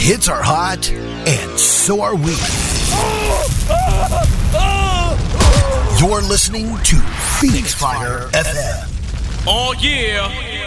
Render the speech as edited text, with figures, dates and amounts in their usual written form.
hits are hot, and so are we. You're listening to Phoenix Fire FM. Oh, yeah.